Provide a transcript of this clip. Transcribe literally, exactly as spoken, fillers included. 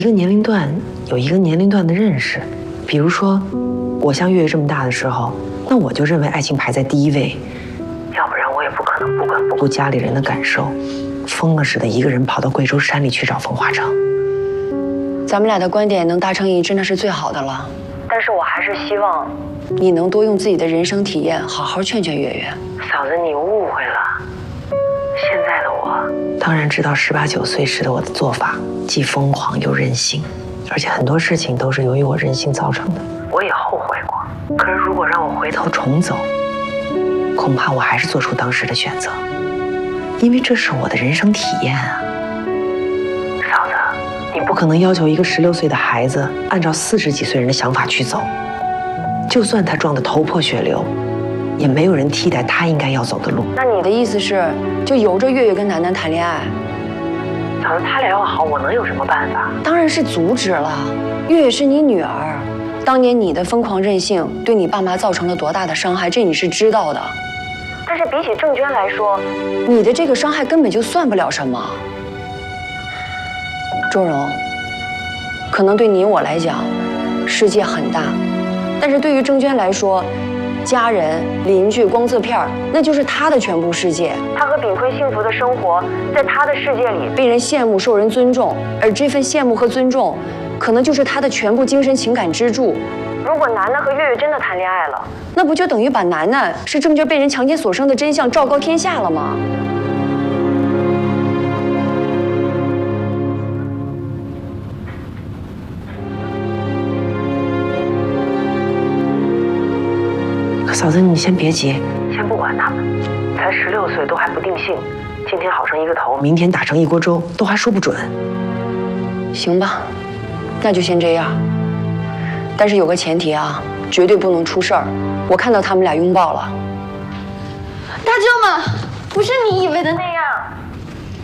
一个年龄段有一个年龄段的认识，比如说，我像月月这么大的时候，那我就认为爱情排在第一位，要不然我也不可能不管不顾家里人的感受，疯了似的一个人跑到贵州山里去找风华正。 咱们俩的观点能达成一致，那是最好的了。但是我还是希望你能多用自己的人生体验，好好劝劝月月。 嫂子，你误会了。现在的我当然知道十八九岁时的我的做法既疯狂又任性，而且很多事情都是由于我任性造成的。我也后悔过，可是如果让我回头重走，恐怕我还是做出当时的选择，因为这是我的人生体验啊。嫂子，你不可能要求一个十六岁的孩子按照四十几岁人的想法去走，就算他撞得头破血流，也没有人替代他应该要走的路。 那你的意思是，就由着月月跟楠楠谈恋爱？ 嫂子，他俩要好，我能有什么办法？ 当然是阻止了。月月是你女儿，当年你的疯狂任性对你爸妈造成了多大的伤害，这你是知道的。但是比起郑娟来说，你的这个伤害根本就算不了什么。周荣，可能对你我来讲，世界很大，但是对于郑娟来说，家人、邻居、光字片那就是她的全部世界。她和秉奎幸福的生活，在她的世界里被人羡慕、受人尊重，而这份羡慕和尊重，可能就是她的全部精神情感支柱。如果楠楠和月月真的谈恋爱了，那不就等于把楠楠是郑娟被人强奸所生的真相昭告天下了吗？ 嫂子，你先别急，先不管他们，才十六岁，都还不定性。今天好成一个头，明天打成一锅粥，都还说不准。 行吧，那就先这样。但是有个前提啊，绝对不能出事儿。我看到他们俩拥抱了。 大舅妈，不是你以为的那样。